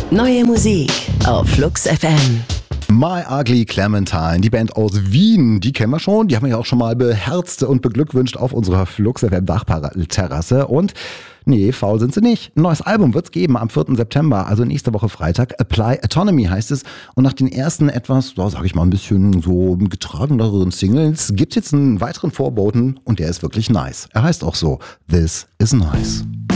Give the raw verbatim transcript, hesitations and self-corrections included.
Neue Musik auf Flux F M. My Ugly Clementine, die Band aus Wien, die kennen wir schon. Die haben wir ja auch schon mal beherzt und beglückwünscht auf unserer Flux F M Dachterrasse. Und nee, faul sind sie nicht. Ein neues Album wird's geben am vierten September, also nächste Woche Freitag. Apply Autonomy heißt es. Und nach den ersten etwas, ja, sag ich mal, ein bisschen so getrageneren Singles gibt's jetzt einen weiteren Vorboten und der ist wirklich nice. Er heißt auch so, This is Nice.